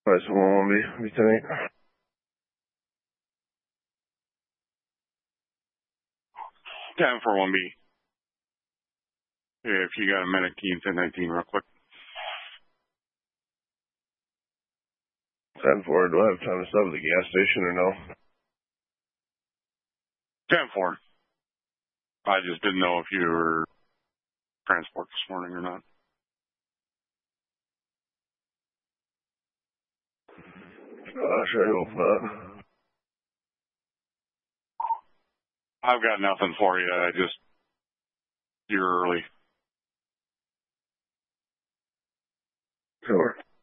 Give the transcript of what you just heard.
Alright, so won't be tonight. Time for 1B. If you got a minute, can you 1019 real quick? 10-4, do I have time to stop at the gas station or no? 10-4. I just didn't know if you were transport this morning or not. Sure, I hope not. I've got nothing for you. You're early. Sure.